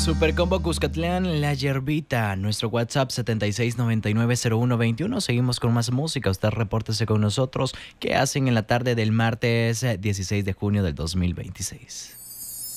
Super Combo Cuscatlán, La Yerbita, nuestro WhatsApp 76990121. Seguimos con más música. Usted repórtese con nosotros qué hacen en la tarde del martes 16 de junio del 2026.